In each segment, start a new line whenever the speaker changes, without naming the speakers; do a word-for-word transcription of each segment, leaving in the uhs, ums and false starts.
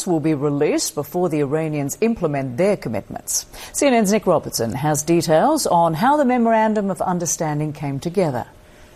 details will be released before the Iranians implement their commitments. C N N's Nick Robertson has details on how the Memorandum of Understanding came together.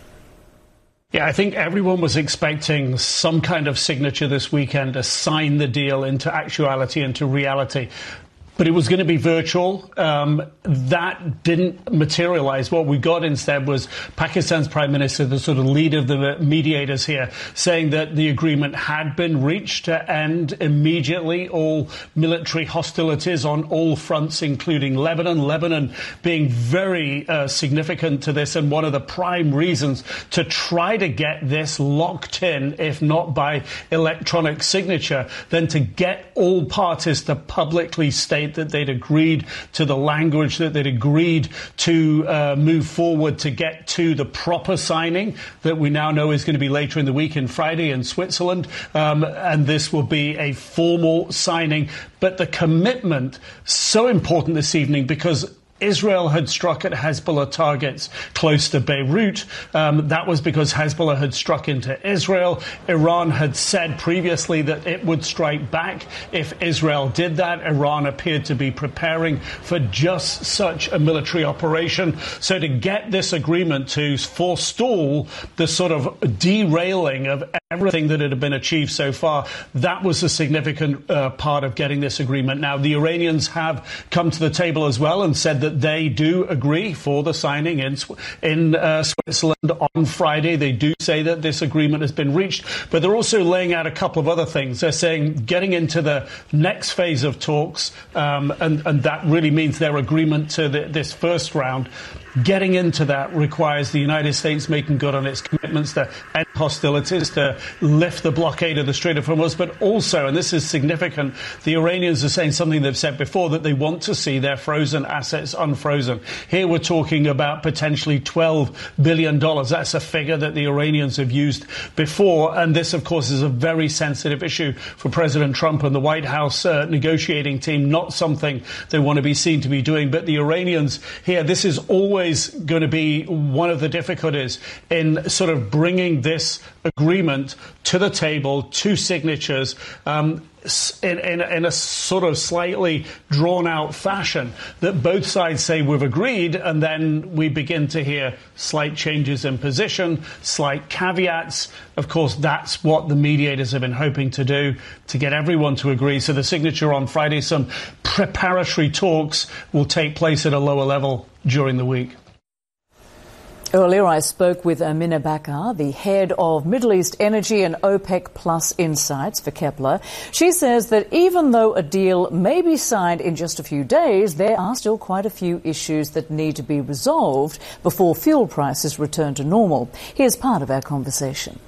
Yeah, I think everyone was expecting some kind of signature this weekend to sign the deal into actuality, into reality. But it was going to be virtual. Um, that didn't materialize. What we got instead was Pakistan's Prime Minister, the sort of leader of the mediators here, saying that the agreement had been reached to end immediately all military hostilities on all fronts, including Lebanon. Lebanon being very uh, significant to this and one of the prime reasons to try to get this locked in, if not by electronic signature, then to get all parties to publicly state that they'd agreed to the language, that they'd agreed to uh, move forward to get to the proper signing that we now know is going to be later in the week in Friday in Switzerland. Um, and this will be a formal signing. But the commitment, so important this evening because Israel had struck at Hezbollah targets close to Beirut. Um, that was because Hezbollah had struck into Israel. Iran had said previously that it would strike back if Israel did that. Iran appeared to be preparing for just such a military operation. So to get this agreement to forestall the sort of derailing of everything that had been achieved so far, that was a significant uh, part of getting this agreement. Now, the Iranians have come to the table as well and said that they do agree for the signing in in uh, Switzerland on Friday. They do say that this agreement has been reached, but they're also laying out a couple of other things. They're saying getting into the next phase of talks, um, and, and that really means their agreement to the, this first round. Getting into that requires the United States making good on its commitments to end hostilities, to lift the blockade of the Strait of Hormuz, but also, and this is significant, the Iranians are saying something they've said before, that they want to see their frozen assets unfrozen. Here we're talking about potentially twelve billion dollars. That's a figure that the Iranians have used before, and this, of course, is a very sensitive issue for President Trump and the White House uh, negotiating team, not something they want to be seen to be doing. But the Iranians here, this is always going to be one of the difficulties in sort of bringing this agreement to the table, to signatures, um, in, in, in a sort of slightly drawn-out fashion, that both sides say we've agreed, and then we begin to hear slight changes in position, slight caveats. Of course, that's what the mediators have been hoping to do, to get everyone to agree. So the signature on Friday, some preparatory talks will take place at a lower level during the week.
Earlier, I spoke with Amina Bakar, the head of Middle East Energy and OPEC Plus Insights for Kepler. She says that even though a deal may be signed in just a few days, there are still quite a few issues that need to be resolved before fuel prices return to normal. Here's part of our conversation.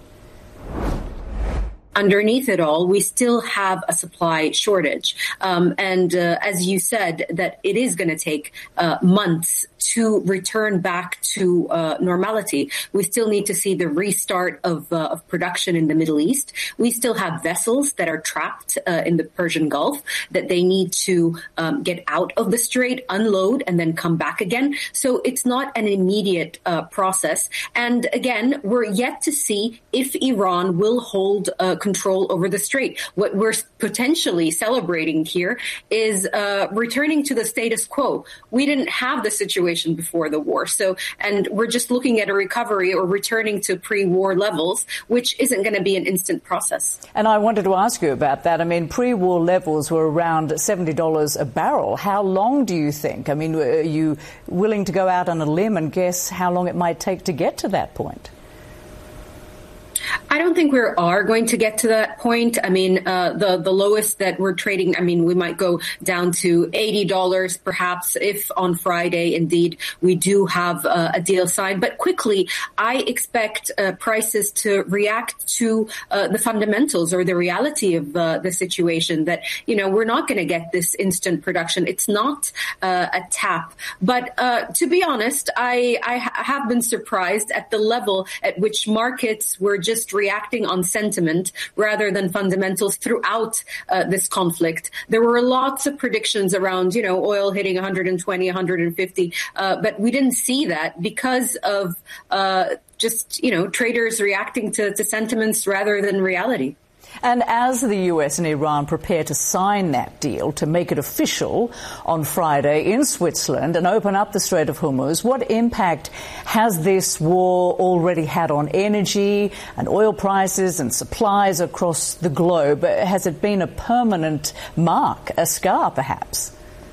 Underneath it all, we still have a supply shortage. Um, and uh, as you said, that it is going to take uh, months to return back to uh, normality. We still need to see the restart of, uh, of production in the Middle East. We still have vessels that are trapped uh, in the Persian Gulf that they need to um, get out of the strait, unload, and then come back again. So it's not an immediate uh, process. And again, we're yet to see if Iran will hold uh, control over the strait. What we're potentially celebrating here is uh, returning to the status quo. We didn't have the situation before the war. So, and we're just looking at a recovery or returning to pre-war levels, which isn't going to be an instant process.
And I wanted to ask you about that. I mean, pre-war levels were around seventy dollars a barrel. How long do you think? I mean, are you willing to go out on a limb and guess how long it might take to get to that point?
I don't think we are going to get to that point. I mean, uh, the, the lowest that we're trading, I mean, we might go down to eighty dollars perhaps if on Friday, indeed, we do have uh, a deal signed. But quickly, I expect uh, prices to react to uh, the fundamentals or the reality of uh, the situation that, you know, we're not going to get this instant production. It's not uh, a tap. But uh, to be honest, I, I ha- have been surprised at the level at which markets were just just reacting on sentiment rather than fundamentals throughout uh, this conflict. There were lots of predictions around, you know, oil hitting one hundred twenty, one hundred fifty, uh, but we didn't see that because of uh, just, you know, traders reacting to, to sentiments rather than reality.
And as the U S and Iran prepare to sign that deal to make it official on Friday in Switzerland and open up the Strait of Hormuz, what impact has this war already had on energy and oil prices and supplies across the globe? Has it been a permanent mark, a scar perhaps?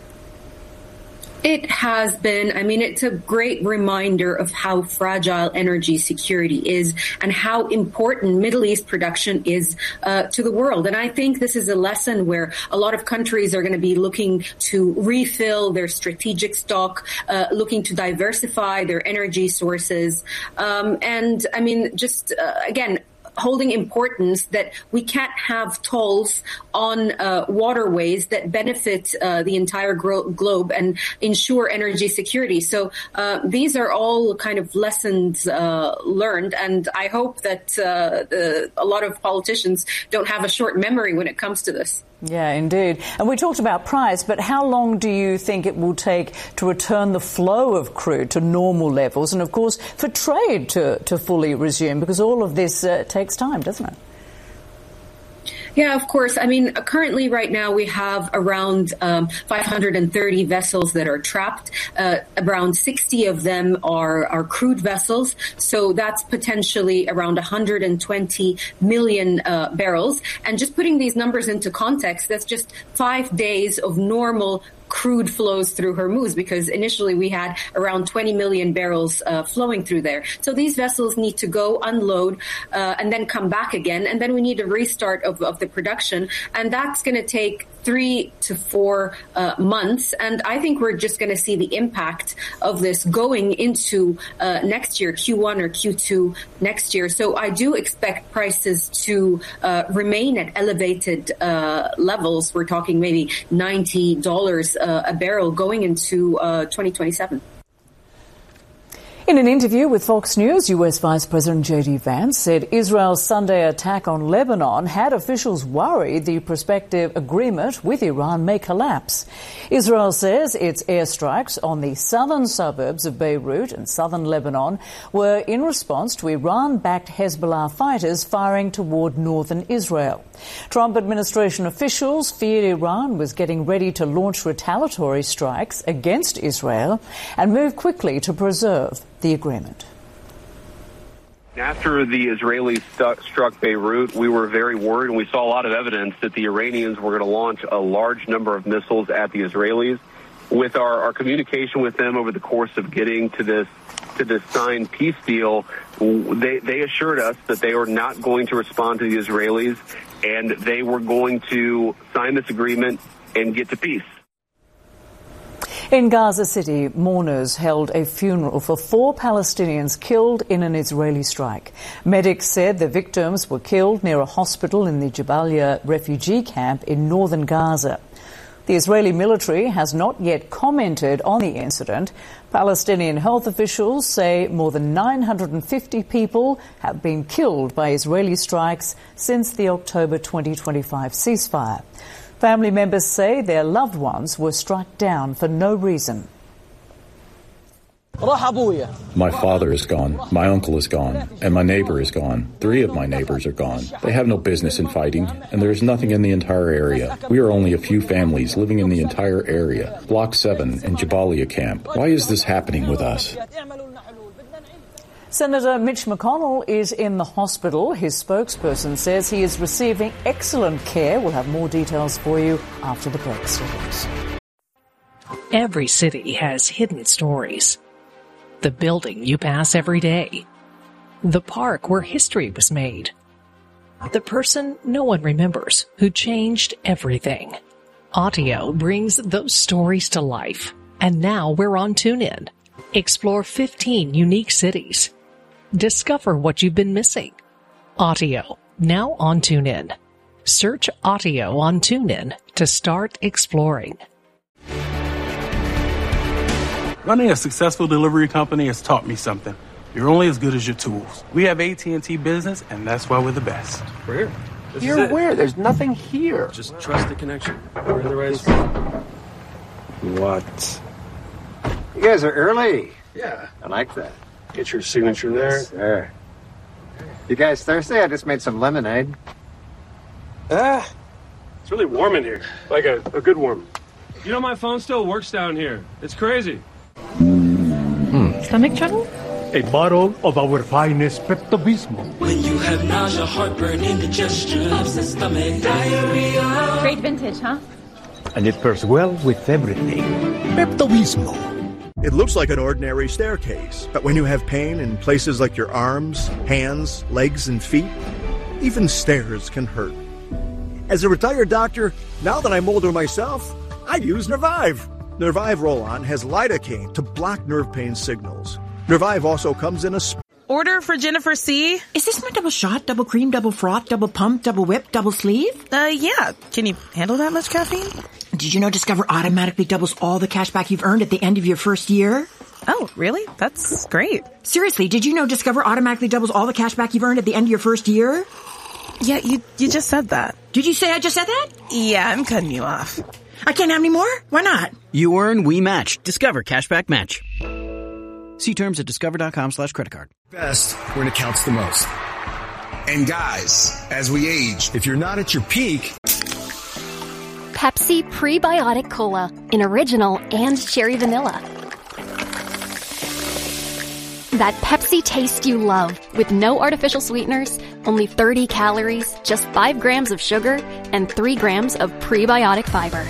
It has been. I mean, it's a great reminder of how fragile energy security is and how important Middle East production is uh, to the world. And I think this is a lesson where a lot of countries are going to be looking to refill their strategic stock, uh, looking to diversify their energy sources. Um, and I mean, just uh, again, holding importance that we can't have tolls on uh, waterways that benefit uh, the entire gro- globe and ensure energy security. So uh, these are all kind of lessons uh, learned, and I hope that uh, the, a lot of politicians don't have a short memory when it comes to this.
Yeah, indeed. And we talked about price, but how long do you think it will take to return the flow of crude to normal levels and, of course, for trade to, to fully resume? Because all of this uh, takes time, doesn't it?
Yeah, of course. I mean, currently right now we have around um, five hundred thirty vessels that are trapped. Uh, around sixty of them are, are crude vessels. So that's potentially around one hundred twenty million uh, barrels. And just putting these numbers into context, that's just five days of normal crude flows through Hormuz, because initially we had around twenty million barrels uh, flowing through there. So these vessels need to go unload uh, and then come back again. And then we need a restart of, of the production. And that's going to take three to four uh, months. And I think we're just going to see the impact of this going into uh, next year, Q one or Q two next year. So I do expect prices to uh, remain at elevated uh, levels. We're talking maybe ninety dollars uh, a barrel going into uh, twenty twenty-seven.
In an interview with Fox News, U S Vice President J D Vance said Israel's Sunday attack on Lebanon had officials worried the prospective agreement with Iran may collapse. Israel says its airstrikes on the southern suburbs of Beirut and southern Lebanon were in response to Iran-backed Hezbollah fighters firing toward northern Israel. Trump administration officials feared Iran was getting ready to launch retaliatory strikes against Israel and move quickly to preserve the agreement.
After the Israelis stu- struck Beirut, we were very worried, and we saw a lot of evidence that the Iranians were going to launch a large number of missiles at the Israelis. With our, our communication with them over the course of getting to this to this signed peace deal, they, they assured us that they were not going to respond to the Israelis, and they were going to sign this agreement and get to peace.
In Gaza City, mourners held a funeral for four Palestinians killed in an Israeli strike. Medics said the victims were killed near a hospital in the Jabalia refugee camp in northern Gaza. The Israeli military has not yet commented on the incident. Palestinian health officials say more than nine hundred fifty people have been killed by Israeli strikes since the October twenty twenty-five ceasefire. Family members say their loved ones were struck down for no reason.
My father is gone, my uncle is gone, and my neighbor is gone. Three of my neighbors are gone. They have no business in fighting, and there is nothing in the entire area. We are only a few families living in the entire area. Block seven in Jabalia camp. Why is this happening with us?
Senator Mitch McConnell is in the hospital. His spokesperson says he is receiving excellent care. We'll have more details for you after the break.
Every city has hidden stories. The building you pass every day. The park where history was made. The person no one remembers who changed everything. Audio brings those stories to life. And now we're on TuneIn. Explore fifteen unique cities. Discover what you've been missing. Audio, now on TuneIn. Search Audio on TuneIn to start exploring.
Running a successful delivery company has taught me something. You're only as good as your tools. We have A T and T Business, and that's why we're the best.
We're here. This
You're where? There's nothing here.
Just trust the connection. We're in the right spot.
What? You guys are early.
Yeah.
I like that.
Get your signature there.
There. You guys thirsty? I just made some lemonade.
Ah, it's really warm in here. Like a, a good warm. You know, my phone still works down here. It's crazy.
Mm. Stomach trouble?
A bottle of our finest Pepto-Bismol.
When you have nausea, heartburn, indigestion, upset stomach, diarrhea.
Great vintage, huh?
And it pairs well with everything. Pepto-Bismol.
It looks like an ordinary staircase, but when you have pain in places like your arms, hands, legs, and feet, even stairs can hurt. As a retired doctor, now that I'm older myself, I use Nervive. Nervive Roll-On has lidocaine to block nerve pain signals. Nervive also comes in a... Sp-
Order for Jennifer C.
Is this my double shot, double cream, double froth, double pump, double whip, double sleeve?
Uh, yeah. Can you handle that much caffeine?
Did you know Discover automatically doubles all the cash back you've earned at the end of your first year?
Oh, really? That's great.
Seriously, did you know Discover automatically doubles all the cash back you've earned at the end of your first year?
Yeah, you you just said that.
Did you say I just said that?
Yeah, I'm cutting you off.
I can't have any more? Why not?
You earn, we match. Discover Cashback Match. See terms at discover.com slash credit card.
Best when it counts the most. And guys, as we age, if you're not at your peak...
Pepsi Prebiotic Cola in original and cherry vanilla. That Pepsi taste you love with no artificial sweeteners, only thirty calories, just five grams of sugar, and three grams of prebiotic fiber.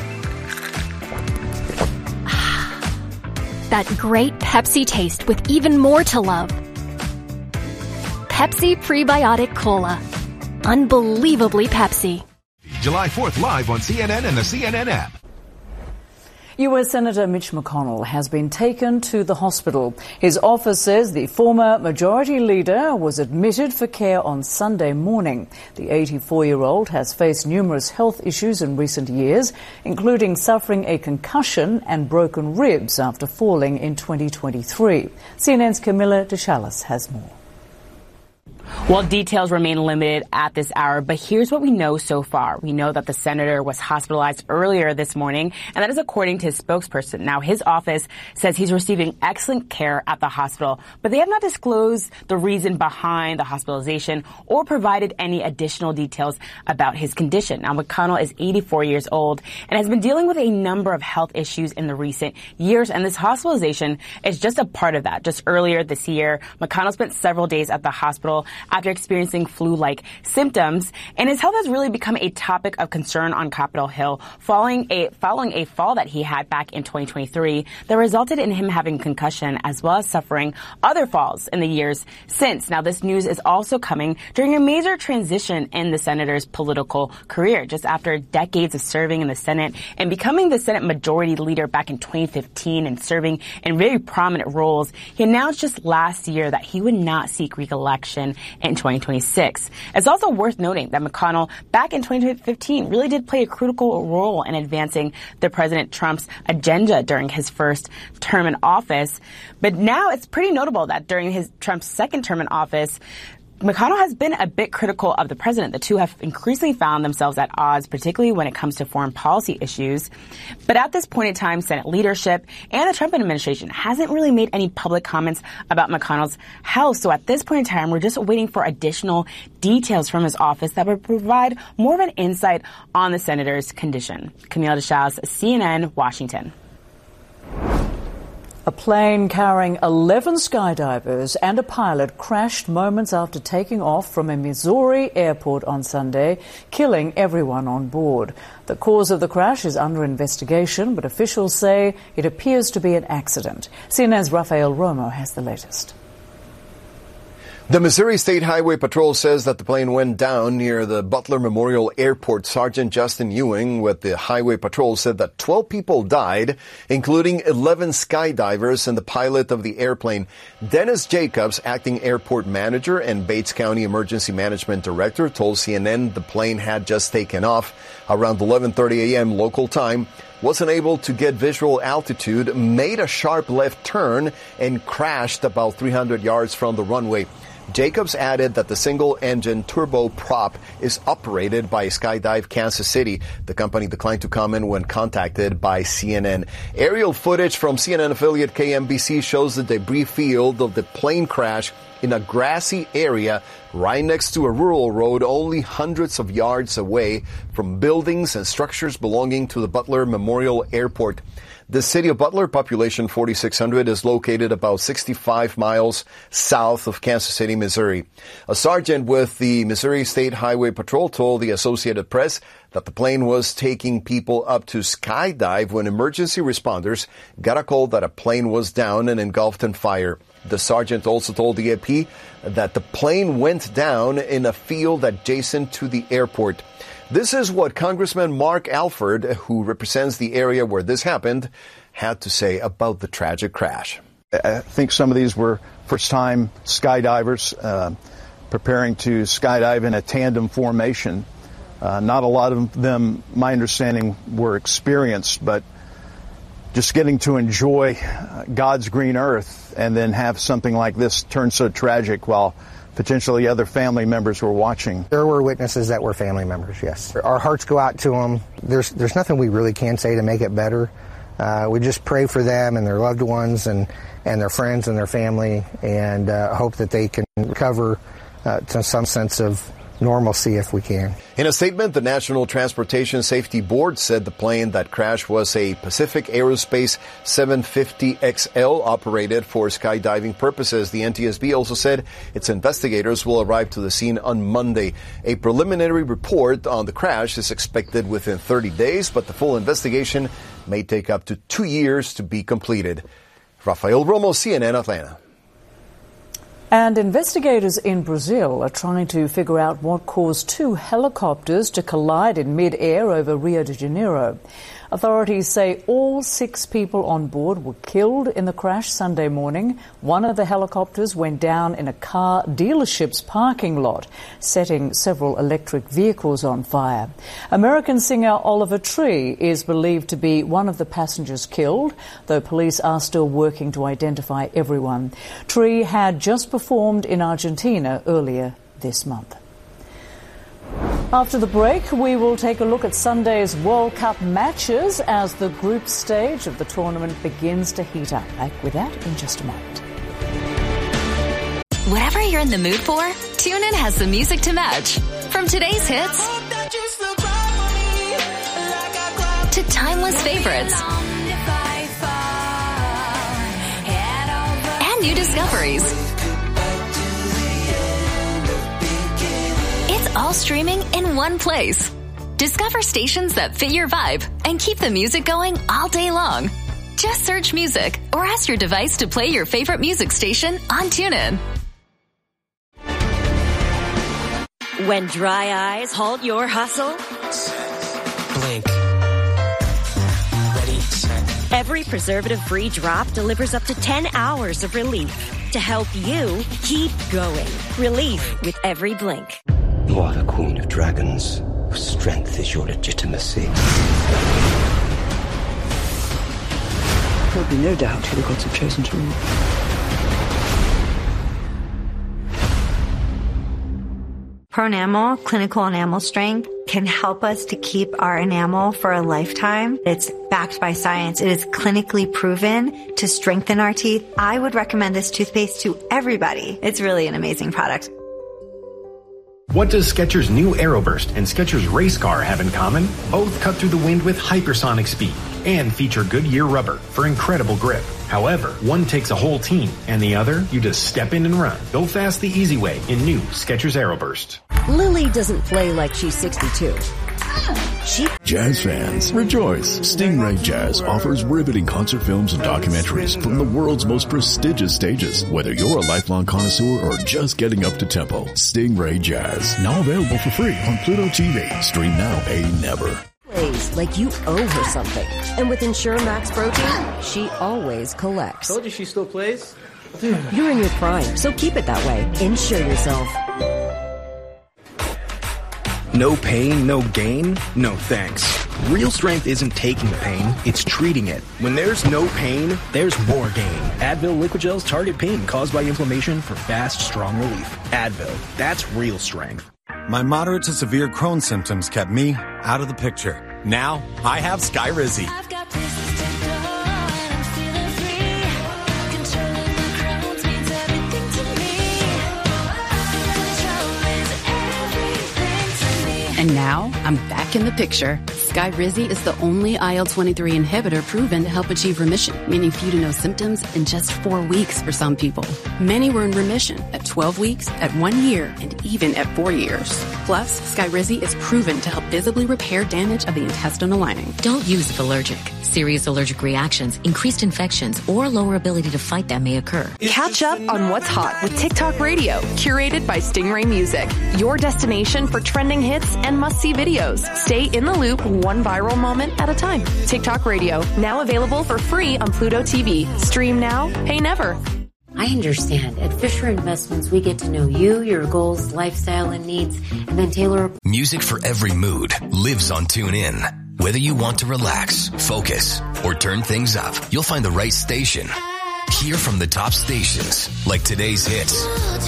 That great Pepsi taste with even more to love. Pepsi Prebiotic Cola. Unbelievably Pepsi.
July fourth live on C N N and the C N N app.
U S Senator Mitch McConnell has been taken to the hospital. His office says the former Majority Leader was admitted for care on Sunday morning. The eighty-four-year-old has faced numerous health issues in recent years, including suffering a concussion and broken ribs after falling in twenty twenty-three. C N N's Camilla DeChalis has more.
Well, details remain limited at this hour, but here's what we know so far. We know that the senator was hospitalized earlier this morning, and that is according to his spokesperson. Now, his office says he's receiving excellent care at the hospital, but they have not disclosed the reason behind the hospitalization or provided any additional details about his condition. Now, McConnell is eighty-four years old and has been dealing with a number of health issues in the recent years, and this hospitalization is just a part of that. Just earlier this year, McConnell spent several days at the hospital after experiencing flu-like symptoms, and his health has really become a topic of concern on Capitol Hill following a following a fall that he had back in twenty twenty-three that resulted in him having concussion as well as suffering other falls in the years since. Now, this news is also coming during a major transition in the senator's political career. Just after decades of serving in the Senate and becoming the Senate Majority Leader back in twenty fifteen and serving in very prominent roles, he announced just last year that he would not seek re-election in twenty twenty-six. It's also worth noting that McConnell, back in twenty fifteen, really did play a critical role in advancing the President Trump's agenda during his first term in office. But now it's pretty notable that during his Trump's second term in office, McConnell has been a bit critical of the president. The two have increasingly found themselves at odds, particularly when it comes to foreign policy issues. But at this point in time, Senate leadership and the Trump administration hasn't really made any public comments about McConnell's health. So at this point in time, we're just waiting for additional details from his office that would provide more of an insight on the senator's condition. Camille DeChalis, C N N, Washington.
A plane carrying eleven skydivers and a pilot crashed moments after taking off from a Missouri airport on Sunday, killing everyone on board. The cause of the crash is under investigation, but officials say it appears to be an accident. C N N's Rafael Romo has the latest.
The Missouri State Highway Patrol says that the plane went down near the Butler Memorial Airport. Sergeant Justin Ewing with the Highway Patrol said that twelve people died, including eleven skydivers and the pilot of the airplane. Dennis Jacobs, acting airport manager and Bates County Emergency Management Director, told C N N the plane had just taken off around eleven thirty a.m. local time, wasn't able to get visual altitude, made a sharp left turn, and crashed about three hundred yards from the runway. Jacobs added that the single-engine turboprop is operated by Skydive Kansas City. The company declined to comment when contacted by C N N. Aerial footage from C N N affiliate K M B C shows the debris field of the plane crash in a grassy area right next to a rural road only hundreds of yards away from buildings and structures belonging to the Butler Memorial Airport. The city of Butler, population forty-six hundred, is located about sixty-five miles south of Kansas City, Missouri. A sergeant with the Missouri State Highway Patrol told the Associated Press that the plane was taking people up to skydive when emergency responders got a call that a plane was down and engulfed in fire. The sergeant also told the A P that the plane went down in a field adjacent to the airport. This is what Congressman Mark Alford, who represents the area where this happened, had to say about the tragic crash.
I think some of these were first-time skydivers uh, preparing to skydive in a tandem formation. Uh, not a lot of them, my understanding, were experienced, but just getting to enjoy God's green earth and then have something like this turn so tragic while potentially other family members were watching.
There were witnesses that were family members, yes. Our hearts go out to them. There's there's nothing we really can say to make it better. Uh, we just pray for them and their loved ones and, and their friends and their family, and uh, hope that they can recover uh, to some sense of normalcy if we can.
In a statement, the National Transportation Safety Board said the plane that crashed was a Pacific Aerospace seven fifty X L operated for skydiving purposes. The N T S B also said its investigators will arrive to the scene on Monday. A preliminary report on the crash is expected within thirty days, but the full investigation may take up to two years to be completed. Rafael Romo, C N N, Atlanta.
And investigators in Brazil are trying to figure out what caused two helicopters to collide in mid-air over Rio de Janeiro. Authorities say all six people on board were killed in the crash Sunday morning. One of the helicopters went down in a car dealership's parking lot, setting several electric vehicles on fire. American singer Oliver Tree is believed to be one of the passengers killed, though police are still working to identify everyone. Tree had just performed in Argentina earlier this month. After the break, we will take a look at Sunday's World Cup matches as the group stage of the tournament begins to heat up. Back with that in just a moment.
Whatever you're in the mood for, TuneIn has the music to match. From today's hits to timeless favorites and new discoveries. All streaming in one place. Discover stations that fit your vibe and keep the music going all day long. Just search music or ask your device to play your favorite music station on TuneIn.
When dry eyes halt your hustle,
blink. Ready, set.
Every preservative-free drop delivers up to ten hours of relief to help you keep going. Relief with every blink.
You are the queen of dragons. Strength is your legitimacy.
There'll be no doubt who the gods have chosen to rule.
Pronamel, clinical enamel strength, can help us to keep our enamel for a lifetime. It's backed by science. It is clinically proven to strengthen our teeth. I would recommend this toothpaste to everybody. It's really an amazing product.
What does Skechers' new Aeroburst and Skechers Race Car have in common? Both cut through the wind with hypersonic speed and feature Goodyear rubber for incredible grip. However, one takes a whole team, and the other, you just step in and run. Go fast the easy way in new Skechers Aeroburst.
Lily doesn't play like she's sixty-two. She
Jazz fans, rejoice! Stingray Jazz offers riveting concert films and documentaries from the world's most prestigious stages. Whether you're a lifelong connoisseur or just getting up to tempo, Stingray Jazz, now available for free on Pluto T V. Stream now, pay never.
Plays like you owe her something. And with Ensure Max Protein, she always collects.
Told you she still plays?
You're in your prime, so keep it that way. Insure yourself.
No pain, no gain? No thanks. Real strength isn't taking the pain, it's treating it. When there's no pain, there's more gain. Advil Liquid Gels target pain caused by inflammation for fast, strong relief. Advil, that's real strength.
My moderate to severe Crohn's symptoms kept me out of the picture. Now, I have Skyrizi.
And now, I'm back in the picture. Skyrizi is the only I L twenty-three inhibitor proven to help achieve remission, meaning few to no symptoms in just four weeks for some people. Many were in remission at twelve weeks, at one year, and even at four years. Plus, Skyrizi is proven to help visibly repair damage of the intestinal lining.
Don't use if allergic. Serious allergic reactions, increased infections, or lower ability to fight them may occur.
Catch up on what's hot with TikTok Radio, curated by Stingray Music. Your destination for trending hits and must-see videos. Stay in the loop one viral moment at a time. TikTok Radio, now available for free on Pluto T V. Stream now, pay never.
I understand. At Fisher Investments, we get to know you, your goals, lifestyle, and needs, and then tailor a...
Music for every mood lives on TuneIn. Whether you want to relax, focus, or turn things up, you'll find the right station. Hear from the top stations, like today's hits,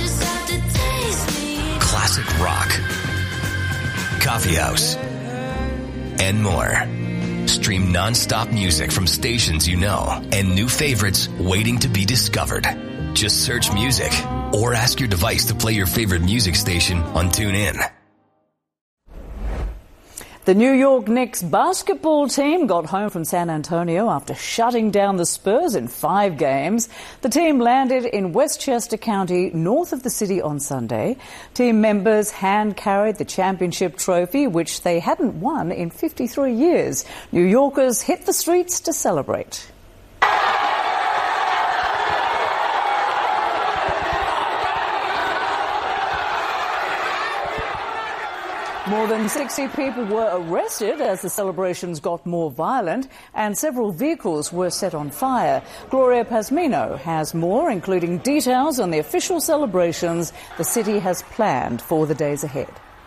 classic rock, coffee house, and more. Stream non-stop music from stations you know and new favorites waiting to be discovered. Just search music or ask your device to play your favorite music station on TuneIn.
The New York Knicks basketball team got home from San Antonio after shutting down the Spurs in five games. The team landed in Westchester County, north of the city, on Sunday. Team members hand-carried the championship trophy, which they hadn't won in fifty-three years. New Yorkers hit the streets to celebrate. More than sixty people were arrested as the celebrations got more violent and several vehicles were set on fire. Gloria Pasmino has more, including details on the official celebrations the city has planned for the days ahead.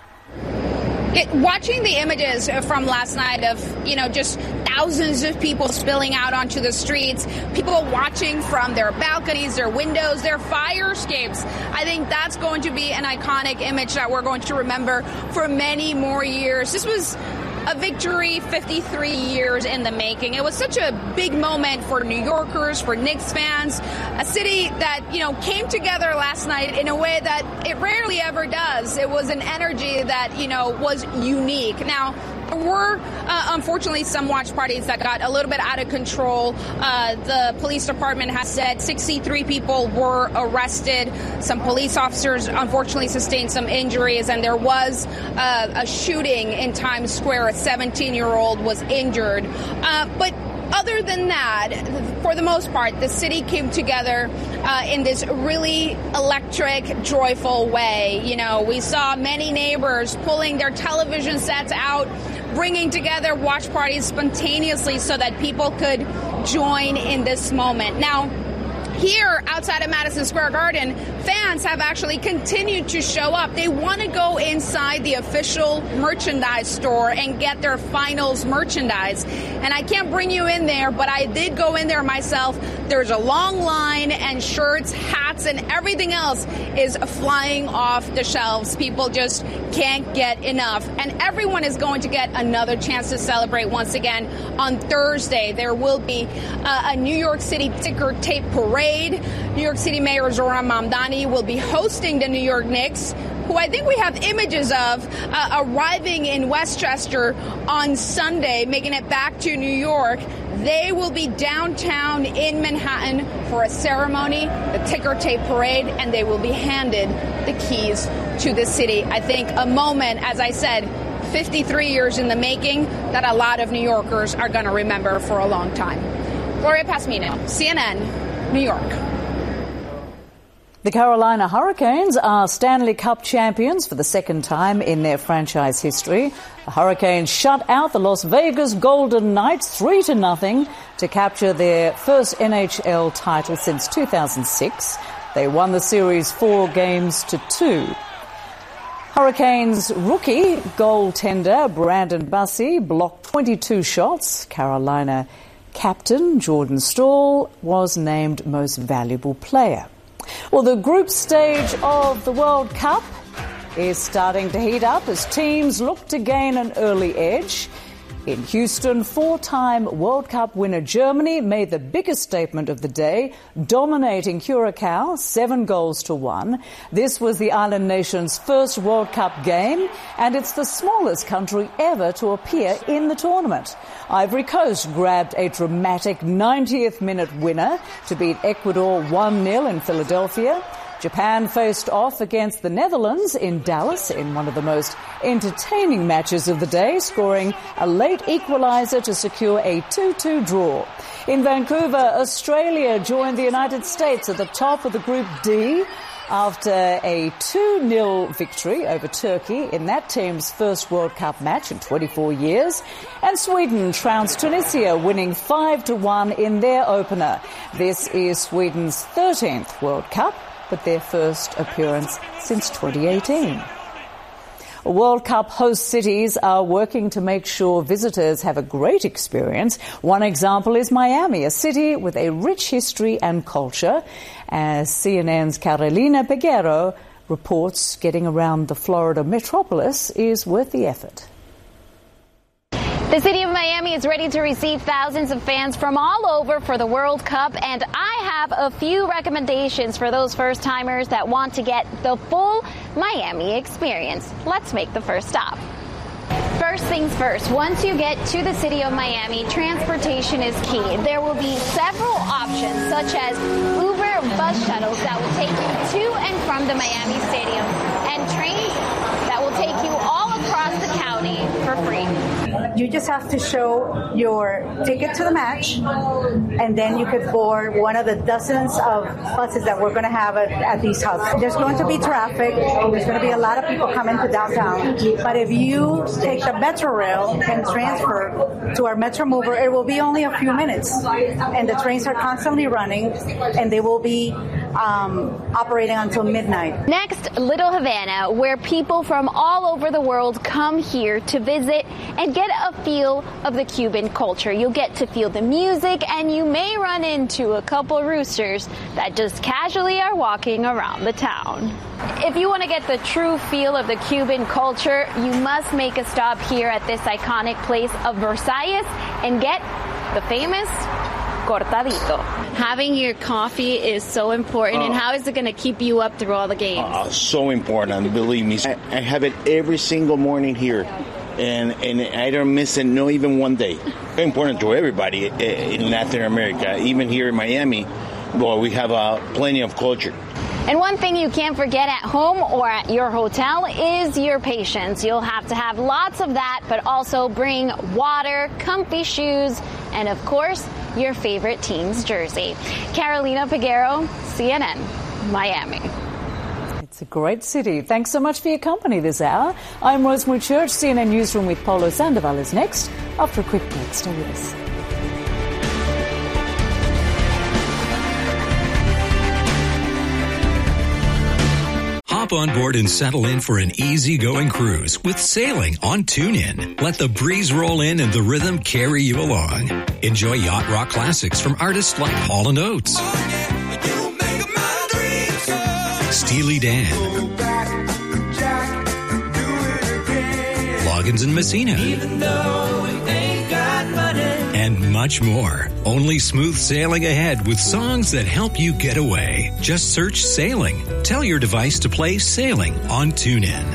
It, watching the images from last night of, you know, just thousands of people spilling out onto the streets, people watching from their balconies, their windows, their fire escapes, I think that's going to be an iconic image that we're going to remember for many more years. This was a victory fifty-three years in the making. It was such a big moment for New Yorkers, for Knicks fans, a city that, you know, came together last night in a way that it rarely ever does. It was an energy that, you know, was unique. Now, there were, uh, unfortunately, some watch parties that got a little bit out of control. Uh, the police department has said sixty-three people were arrested. Some police officers, unfortunately, sustained some injuries, and there was uh, a shooting in Times Square. A seventeen-year-old was injured. Uh, but other than that, for the most part, the city came together uh, in this really electric, joyful way. You know, we saw many neighbors pulling their television sets out, bringing together watch parties spontaneously so that people could join in this moment. Now, here outside of Madison Square Garden, fans have actually continued to show up. They want to go inside the official merchandise store and get their finals merchandise. And I can't bring you in there, but I did go in there myself. There's a long line, and shirts, hats, and everything else is flying off the shelves. People just can't get enough. And everyone is going to get another chance to celebrate once again on Thursday. There will be uh, a New York City ticker tape parade. New York City Mayor Zohran Mamdani will be hosting the New York Knicks, who I think we have images of uh, arriving in Westchester on Sunday, making it back to New York. They will be downtown in Manhattan for a ceremony, the ticker tape parade, and they will be handed the keys to the city. I think a moment, as I said, fifty-three years in the making, that a lot of New Yorkers are going to remember for a long time. Gloria Pasmino, C N N, New York.
The Carolina Hurricanes are Stanley Cup champions for the second time in their franchise history. The Hurricanes shut out the Las Vegas Golden Knights three to nothing to capture their first N H L title since two thousand six. They won the series four games to two. Hurricanes rookie goaltender Brandon Bussi blocked twenty-two shots. Carolina captain Jordan Staal was named most valuable player. Well, the group stage of the World Cup is starting to heat up as teams look to gain an early edge. In Houston, four-time World Cup winner Germany made the biggest statement of the day, dominating Curacao seven goals to one. This was the island nation's first World Cup game, and it's the smallest country ever to appear in the tournament. Ivory Coast grabbed a dramatic ninetieth minute winner to beat Ecuador one nil in Philadelphia. Japan faced off against the Netherlands in Dallas in one of the most entertaining matches of the day, scoring a late equaliser to secure a two two draw. In Vancouver, Australia joined the United States at the top of the Group D after a two nil victory over Turkey in that team's first World Cup match in twenty-four years. And Sweden trounced Tunisia, winning five to one in their opener. This is Sweden's thirteenth World Cup, but their first appearance since twenty eighteen. World Cup host cities are working to make sure visitors have a great experience. One example is Miami, a city with a rich history and culture. As C N N's Carolina Peguero reports, getting around the Florida metropolis is worth the effort.
The city of Miami is ready to receive thousands of fans from all over for the World Cup, and I have a few recommendations for those first-timers that want to get the full Miami experience. Let's make the first stop. First things first, once you get to the city of Miami, transportation is key. There will be several options, such as Uber bus shuttles that will take you to and from the Miami Stadium, and trains that will take you all across the county for free.
You just have to show your ticket to the match, and then you could board one of the dozens of buses that we're going to have at, at these hubs. There's going to be traffic. There's going to be a lot of people coming to downtown. But if you take the Metro Rail and transfer to our Metro Mover, it will be only a few minutes. And the trains are constantly running, and they will be um, operating until midnight.
Next, Little Havana, where people from all over the world come here to visit and get a feel of the Cuban culture. You'll get to feel the music, and you may run into a couple roosters that just casually are walking around the town. If you want to get the true feel of the Cuban culture, you must make a stop here at this iconic place of Versailles and get the famous cortadito. Having your coffee is so important, uh, and how is it going to keep you up through all the games?
Uh, so important, believe me. I, I have it every single morning here, and, and I don't miss it, no even one day. Very important to everybody in Latin America, even here in Miami. Well, we have uh, plenty of culture.
And one thing you can't forget at home or at your hotel is your patience. You'll have to have lots of that, but also bring water, comfy shoes, and of course, your favorite team's jersey. Carolina Peguero, C N N, Miami.
It's a great city. Thanks so much for your company this hour. I'm Rosemary Church. C N N Newsroom with Paulo Sandoval is next. After a quick break, stay with us.
Hop on board and settle in for an easygoing cruise with sailing on TuneIn. Let the breeze roll in and the rhythm carry you along. Enjoy yacht rock classics from artists like Hall and Oates, Steely Dan, Loggins and Messina, and much more. Only smooth sailing ahead with songs that help you get away. Just search Sailing. Tell your device to play Sailing on TuneIn.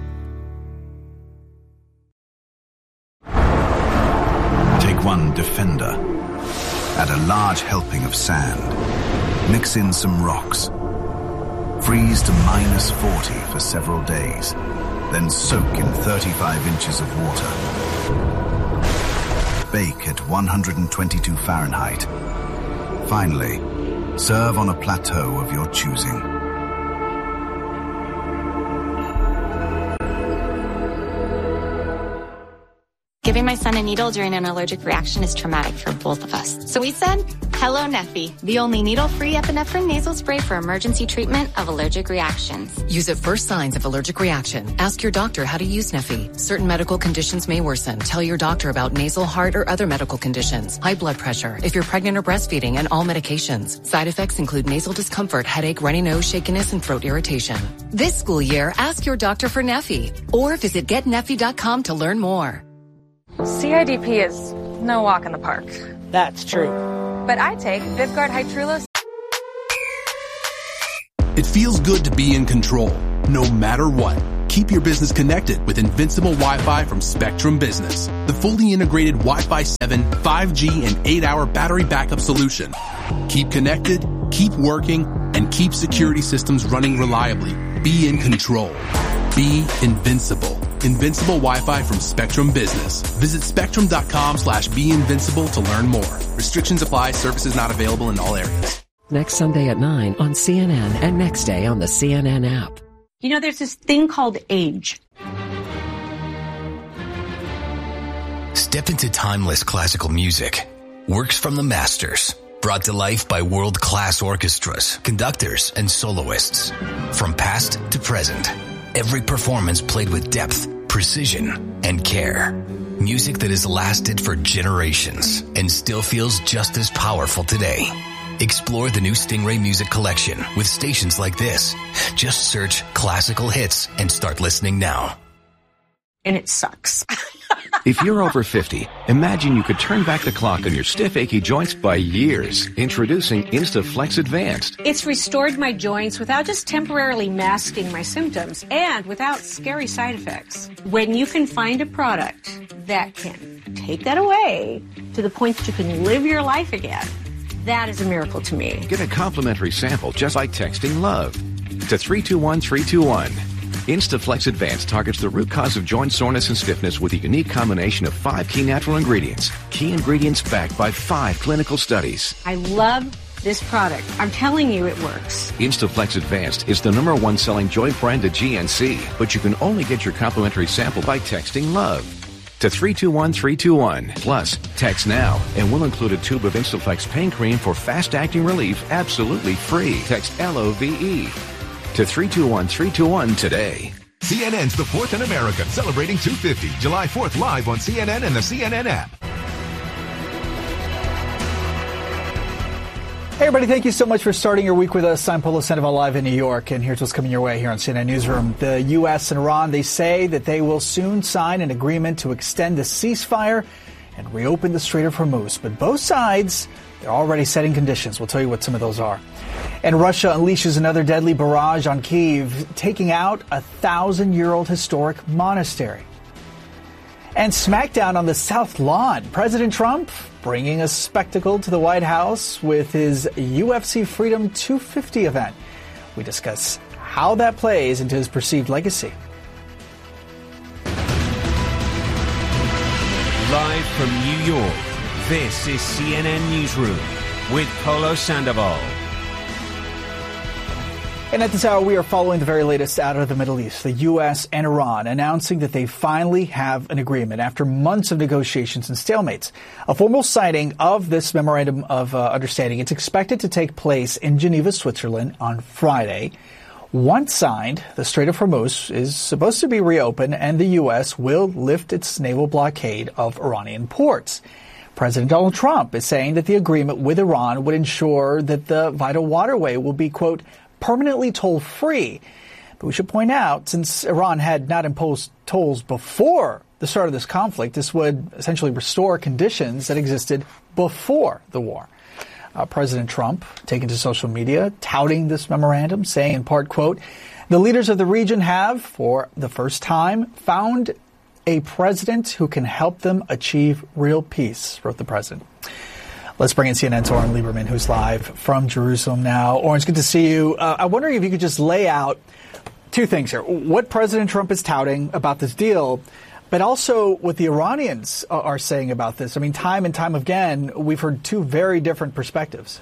Take one Defender. Add a large helping of sand. Mix in some rocks. Freeze to minus forty for several days. Then soak in thirty-five inches of water. Bake at one hundred twenty-two Fahrenheit. Finally, serve on a plateau of your choosing.
Giving my son a needle during an allergic reaction is traumatic for both of us. So we said, hello Neffy, the only needle-free epinephrine nasal spray for emergency treatment of allergic reactions.
Use it for signs of allergic reaction. Ask your doctor how to use Neffy. Certain medical conditions may worsen. Tell your doctor about nasal, heart, or other medical conditions. High blood pressure, if you're pregnant or breastfeeding, and all medications. Side effects include nasal discomfort, headache, runny nose, shakiness, and throat irritation. This school year, ask your doctor for Neffy or visit get neffy dot com to learn more.
C I D P is no walk in the park.
That's true.
But I take VivGuard Hytrulo.
It feels good to be in control, no matter what. Keep your business connected with Invincible Wi-Fi from Spectrum Business, the fully integrated Wi-Fi seven, five G, and eight hour battery backup solution. Keep connected, keep working, and keep security systems running reliably. Be in control. Be invincible. Invincible Wi-Fi from Spectrum Business. Visit spectrum.com slash be invincible to learn more. Restrictions apply. Services not available in all areas.
Next Sunday at nine on C N N and next day on the C N N app.
You know, there's this thing called age.
Step into timeless classical music. Works from the masters. Brought to life by world-class orchestras, conductors, and soloists. From past to present. Every performance played with depth, precision, and care. Music that has lasted for generations and still feels just as powerful today. Explore the new Stingray Music Collection with stations like this. Just search classical hits and start listening now.
And it sucks.
If you're over fifty, imagine you could turn back the clock on your stiff, achy joints by years. Introducing Instaflex Advanced.
It's restored my joints without just temporarily masking my symptoms and without scary side effects. When you can find a product that can take that away to the point that you can live your life again, that is a miracle to me.
Get a complimentary sample just by texting LOVE to three two one three two one. Instaflex Advanced targets the root cause of joint soreness and stiffness with a unique combination of five key natural ingredients. Key ingredients backed by five clinical studies.
I love this product. I'm telling you it works.
Instaflex Advanced is the number one selling joint brand at G N C, but you can only get your complimentary sample by texting LOVE to three two one three two one. Plus, text now and we'll include a tube of Instaflex pain cream for fast-acting relief absolutely free. Text L O V E to three two one three two one today.
C N N's The Fourth in America, celebrating two fifty, July fourth, live on C N N and the C N N app.
Hey everybody, thank you so much for starting your week with us. I'm Polo Sandoval live in New York, and here's what's coming your way here on C N N Newsroom. The U S and Iran, they say that they will soon sign an agreement to extend the ceasefire and reopen the Strait of Hormuz. But both sides, they're already setting conditions. We'll tell you what some of those are. And Russia unleashes another deadly barrage on Kyiv, taking out a thousand-year-old historic monastery. And smackdown on the South Lawn. President Trump bringing a spectacle to the White House with his U F C Freedom two fifty event. We discuss how that plays into his perceived legacy.
Live from New York, this is C N N Newsroom with Polo Sandoval.
And at this hour, we are following the very latest out of the Middle East. The U S and Iran announcing that they finally have an agreement after months of negotiations and stalemates. A formal signing of this memorandum of uh, understanding. It's expected to take place in Geneva, Switzerland on Friday. Once signed, the Strait of Hormuz is supposed to be reopened, and the U S will lift its naval blockade of Iranian ports. President Donald Trump is saying that the agreement with Iran would ensure that the vital waterway will be, quote, permanently toll-free. But we should point out, since Iran had not imposed tolls before the start of this conflict, this would essentially restore conditions that existed before the war. Uh, President Trump taking to social media, touting this memorandum, saying in part, quote, the leaders of the region have, for the first time, found a president who can help them achieve real peace, wrote the president. Let's bring in C N N's Oren Lieberman, who's live from Jerusalem now. Oren, it's good to see you. Uh, I'm wondering if you could just lay out two things here. What President Trump is touting about this deal, but also what the Iranians are saying about this. I mean, time and time again, we've heard two very different perspectives.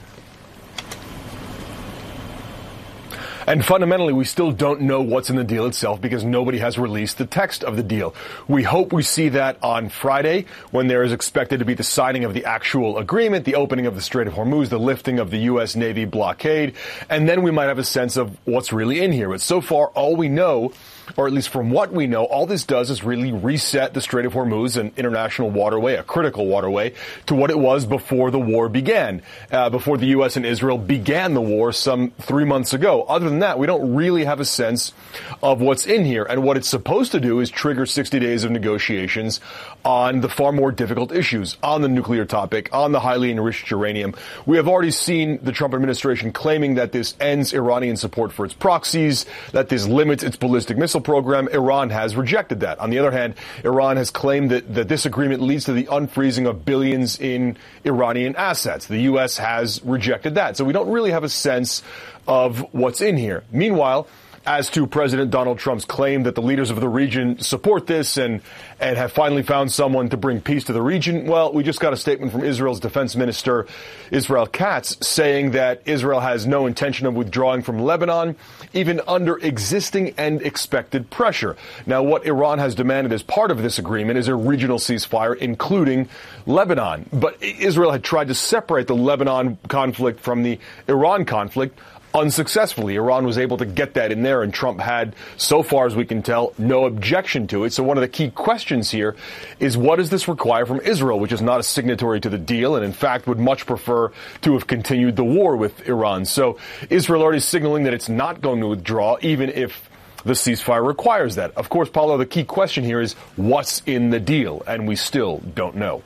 And fundamentally, we still don't know what's in the deal itself because nobody has released the text of the deal. We hope we see that on Friday when there is expected to be the signing of the actual agreement, the opening of the Strait of Hormuz, the lifting of the U S Navy blockade, and then we might have a sense of what's really in here. But so far, all we know, or at least from what we know, all this does is really reset the Strait of Hormuz, an international waterway, a critical waterway, to what it was before the war began, uh, before the U S and Israel began the war some three months ago. Other than than that, we don't really have a sense of what's in here. And what it's supposed to do is trigger sixty days of negotiations on the far more difficult issues, on the nuclear topic, on the highly enriched uranium. We have already seen the Trump administration claiming that this ends Iranian support for its proxies, that this limits its ballistic missile program. Iran has rejected that. On the other hand, Iran has claimed that, that this agreement leads to the unfreezing of billions in Iranian assets. The U S has rejected that. So we don't really have a sense of what's in here. Meanwhile, as to President Donald Trump's claim that the leaders of the region support this and and have finally found someone to bring peace to the region, well, we just got a statement from Israel's defense minister, Israel Katz, saying that Israel has no intention of withdrawing from Lebanon, even under existing and expected pressure. Now, what Iran has demanded as part of this agreement is a regional ceasefire, including Lebanon. But Israel had tried to separate the Lebanon conflict from the Iran conflict unsuccessfully. Iran was able to get that in there, and Trump had, so far as we can tell, no objection to it. So one of the key questions here is, what does this require from Israel, which is not a signatory to the deal and in fact would much prefer to have continued the war with Iran? So Israel already signaling that it's not going to withdraw, even if the ceasefire requires that. Of course, Paulo, the key question here is what's in the deal, and we still don't know.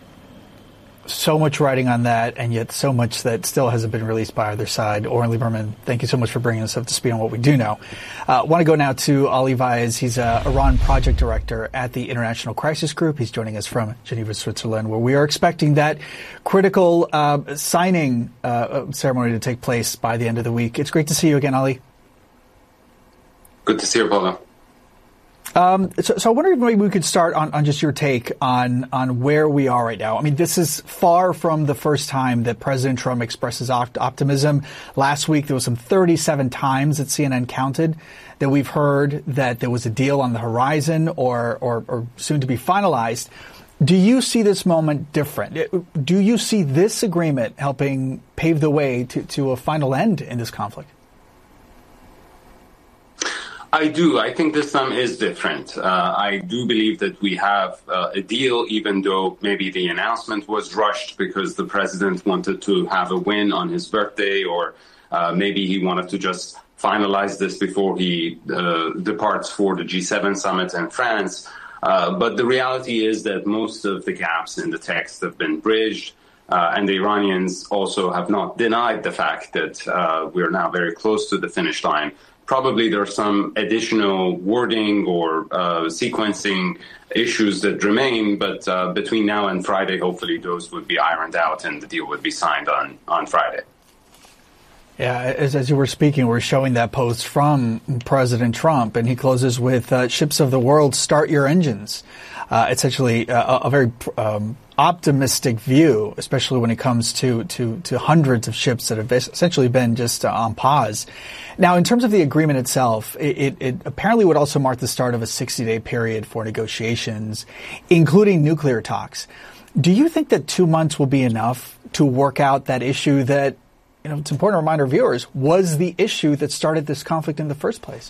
So much writing on that, and yet so much that still hasn't been released by either side. Oren Lieberman, thank you so much for bringing us up to speed on what we do know. I uh, want to go now to Ali Vaez. He's a Iran project director at the International Crisis Group. He's joining us from Geneva, Switzerland, where we are expecting that critical uh, signing uh, ceremony to take place by the end of the week. It's great to see you again, Ali.
Good to see you, Paulo.
Um, so, so I wonder if maybe we could start on, on just your take on, on where we are right now. I mean, this is far from the first time that President Trump expresses opt- optimism. Last week, there was some thirty-seven times that C N N counted that we've heard that there was a deal on the horizon or, or, or soon to be finalized. Do you see this moment different? Do you see this agreement helping pave the way to, to a final end in this conflict?
I do. I think this time is different. Uh, I do believe that we have uh, a deal, even though maybe the announcement was rushed because the president wanted to have a win on his birthday, or uh, maybe he wanted to just finalize this before he uh, departs for the G seven summit in France. Uh, but the reality is that most of the gaps in the text have been bridged. Uh, and the Iranians also have not denied the fact that uh, we are now very close to the finish line. Probably there are some additional wording or uh, sequencing issues that remain, but uh, between now and Friday, hopefully those would be ironed out and the deal would be signed on, on Friday.
Yeah, as, as you were speaking, we're showing that post from President Trump, and he closes with, uh, ships of the world, start your engines. Uh, essentially uh, a, a very um, optimistic view, especially when it comes to, to, to hundreds of ships that have essentially been just uh, on pause. Now, in terms of the agreement itself, it, it, it apparently would also mark the start of a sixty-day period for negotiations, including nuclear talks. Do you think that two months will be enough to work out that issue that, you know, it's important to remind our viewers, was the issue that started this conflict in the first place?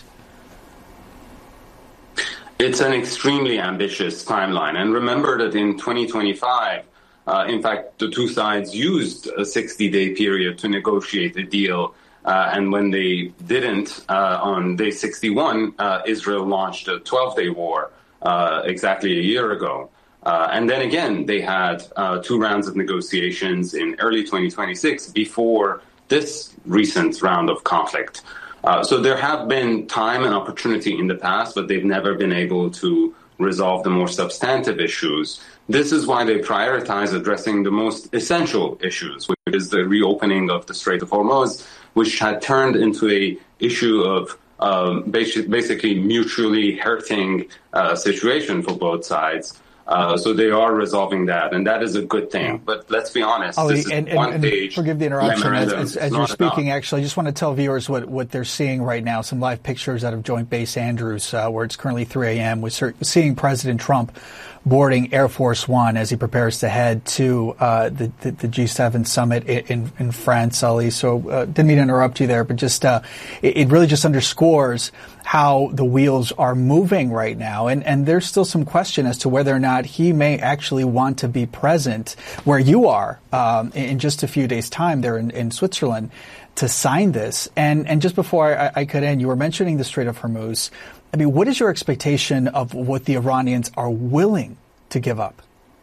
It's an extremely ambitious timeline. And remember that in twenty twenty-five, uh, in fact, the two sides used a sixty-day period to negotiate a deal. Uh, and when they didn't, uh, on day sixty-one, uh, Israel launched a twelve-day war uh, exactly a year ago. Uh, and then again, they had uh, two rounds of negotiations in early twenty twenty-six before this recent round of conflict. Uh, so there have been time and opportunity in the past, but they've never been able to resolve the more substantive issues. This is why they prioritize addressing the most essential issues, which is the reopening of the Strait of Hormuz, which had turned into a issue of um, basic, basically mutually hurting uh, situation for both sides. Uh, so they are resolving that, and that is a good thing. But let's be honest,
Ali,
this is
and,
one
and,
page.
Forgive the interruption. As, as, as you're speaking,
enough.
actually, I just want to tell viewers what, what they're seeing right now. Some live pictures out of Joint Base Andrews, uh, where it's currently three a.m. We're seeing President Trump boarding Air Force One as he prepares to head to uh, the, the, the G seven summit in, in France, Ali. So uh, didn't mean to interrupt you there, but just uh, it, it really just underscores how the wheels are moving right now. And, and there's still some question as to whether or not he may actually want to be present where you are um, in just a few days' time there in, in Switzerland to sign this. And, and just before I, I could end, you were mentioning the Strait of Hormuz. I mean, what is your expectation of what the Iranians are willing to give up?